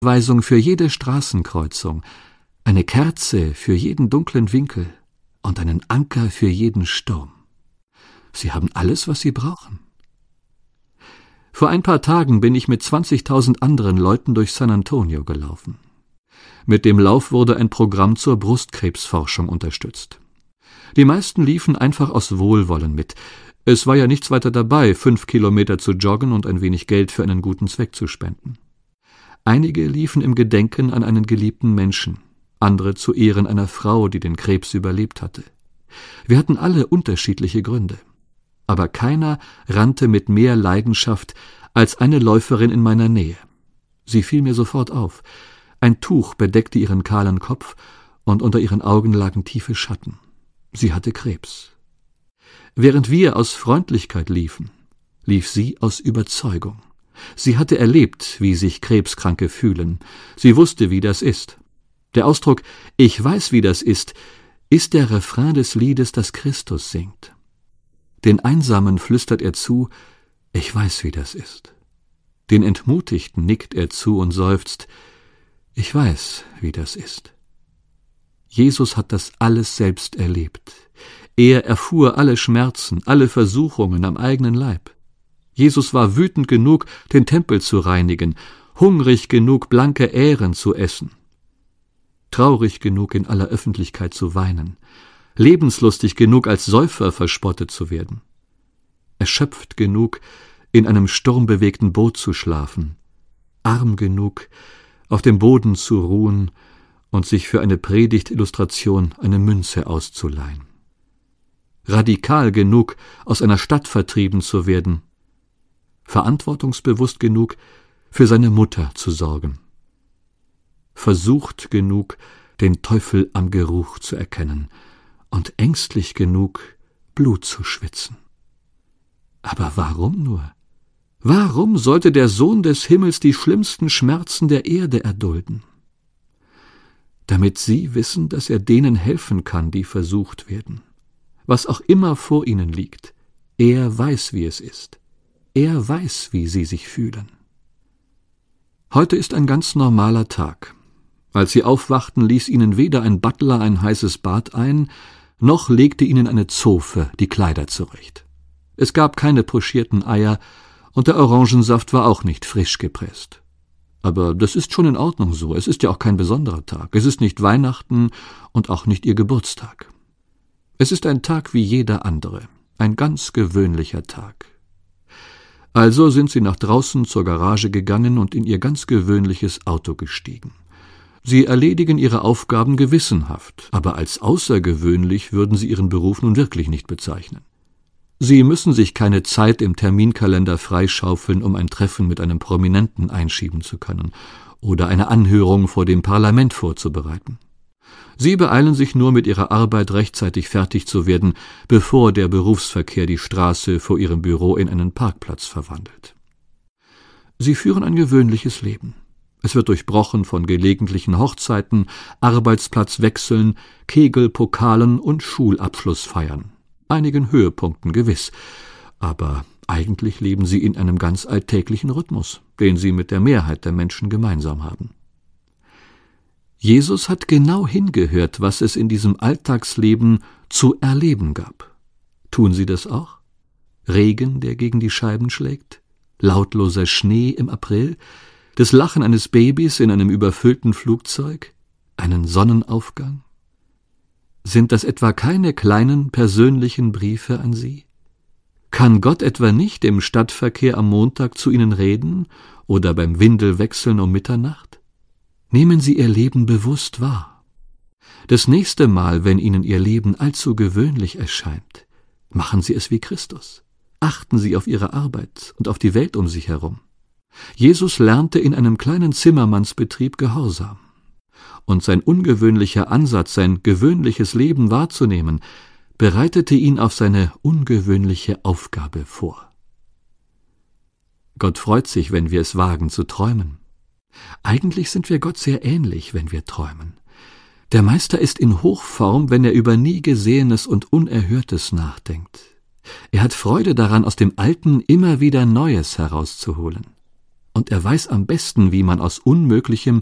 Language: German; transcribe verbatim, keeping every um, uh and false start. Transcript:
Weisung für jede Straßenkreuzung, eine Kerze für jeden dunklen Winkel und einen Anker für jeden Sturm. Sie haben alles, was Sie brauchen. Vor ein paar Tagen bin ich mit zwanzigtausend anderen Leuten durch San Antonio gelaufen. Mit dem Lauf wurde ein Programm zur Brustkrebsforschung unterstützt. Die meisten liefen einfach aus Wohlwollen mit. Es war ja nichts weiter dabei, fünf Kilometer zu joggen und ein wenig Geld für einen guten Zweck zu spenden. Einige liefen im Gedenken an einen geliebten Menschen, andere zu Ehren einer Frau, die den Krebs überlebt hatte. Wir hatten alle unterschiedliche Gründe. Aber keiner rannte mit mehr Leidenschaft als eine Läuferin in meiner Nähe. Sie fiel mir sofort auf. Ein Tuch bedeckte ihren kahlen Kopf, und unter ihren Augen lagen tiefe Schatten. Sie hatte Krebs. Während wir aus Freundlichkeit liefen, lief sie aus Überzeugung. Sie hatte erlebt, wie sich Krebskranke fühlen. Sie wusste, wie das ist. Der Ausdruck »Ich weiß, wie das ist« ist der Refrain des Liedes, das Christus singt. Den Einsamen flüstert er zu, »Ich weiß, wie das ist«. Den Entmutigten nickt er zu und seufzt, »Ich weiß, wie das ist«. Jesus hat das alles selbst erlebt. Er erfuhr alle Schmerzen, alle Versuchungen am eigenen Leib. Jesus war wütend genug, den Tempel zu reinigen, hungrig genug, blanke Ähren zu essen, traurig genug, in aller Öffentlichkeit zu weinen, lebenslustig genug, als Säufer verspottet zu werden, erschöpft genug, in einem sturmbewegten Boot zu schlafen, arm genug, auf dem Boden zu ruhen und sich für eine Predigtillustration eine Münze auszuleihen, radikal genug, aus einer Stadt vertrieben zu werden, verantwortungsbewusst genug, für seine Mutter zu sorgen, versucht genug, den Teufel am Geruch zu erkennen und ängstlich genug, Blut zu schwitzen. Aber warum nur? Warum sollte der Sohn des Himmels die schlimmsten Schmerzen der Erde erdulden? Damit Sie wissen, dass er denen helfen kann, die versucht werden. Was auch immer vor ihnen liegt, er weiß, wie es ist. Er weiß, wie sie sich fühlen. Heute ist ein ganz normaler Tag. Als sie aufwachten, ließ ihnen weder ein Butler ein heißes Bad ein, noch legte ihnen eine Zofe die Kleider zurecht. Es gab keine pochierten Eier, und der Orangensaft war auch nicht frisch gepresst. Aber das ist schon in Ordnung so, es ist ja auch kein besonderer Tag. Es ist nicht Weihnachten und auch nicht ihr Geburtstag. Es ist ein Tag wie jeder andere, ein ganz gewöhnlicher Tag. Also sind sie nach draußen zur Garage gegangen und in ihr ganz gewöhnliches Auto gestiegen. Sie erledigen ihre Aufgaben gewissenhaft, aber als außergewöhnlich würden sie ihren Beruf nun wirklich nicht bezeichnen. Sie müssen sich keine Zeit im Terminkalender freischaufeln, um ein Treffen mit einem Prominenten einschieben zu können oder eine Anhörung vor dem Parlament vorzubereiten. Sie beeilen sich nur, mit ihrer Arbeit rechtzeitig fertig zu werden, bevor der Berufsverkehr die Straße vor ihrem Büro in einen Parkplatz verwandelt. Sie führen ein gewöhnliches Leben. Es wird durchbrochen von gelegentlichen Hochzeiten, Arbeitsplatzwechseln, Kegelpokalen und Schulabschlussfeiern. Einigen Höhepunkten gewiss, aber eigentlich leben sie in einem ganz alltäglichen Rhythmus, den sie mit der Mehrheit der Menschen gemeinsam haben. Jesus hat genau hingehört, was es in diesem Alltagsleben zu erleben gab. Tun Sie das auch? Regen, der gegen die Scheiben schlägt? Lautloser Schnee im April? Das Lachen eines Babys in einem überfüllten Flugzeug? Einen Sonnenaufgang? Sind das etwa keine kleinen persönlichen Briefe an Sie? Kann Gott etwa nicht im Stadtverkehr am Montag zu Ihnen reden oder beim Windelwechseln um Mitternacht? Nehmen Sie Ihr Leben bewusst wahr. Das nächste Mal, wenn Ihnen Ihr Leben allzu gewöhnlich erscheint, machen Sie es wie Christus. Achten Sie auf Ihre Arbeit und auf die Welt um sich herum. Jesus lernte in einem kleinen Zimmermannsbetrieb Gehorsam. Und sein ungewöhnlicher Ansatz, sein gewöhnliches Leben wahrzunehmen, bereitete ihn auf seine ungewöhnliche Aufgabe vor. Gott freut sich, wenn wir es wagen zu träumen. Eigentlich sind wir Gott sehr ähnlich, wenn wir träumen. Der Meister ist in Hochform, wenn er über nie Gesehenes und Unerhörtes nachdenkt. Er hat Freude daran, aus dem Alten immer wieder Neues herauszuholen. und er weiß am besten, wie man aus Unmöglichem